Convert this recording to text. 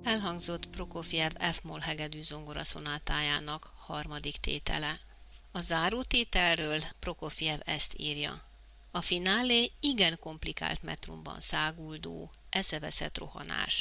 Elhangzott Prokofjev F-moll hegedű zongoraszonátájának harmadik tétele. A zárótételről Prokofjev ezt írja. A finálé igen komplikált metrumban száguldó, eszeveszett rohanás.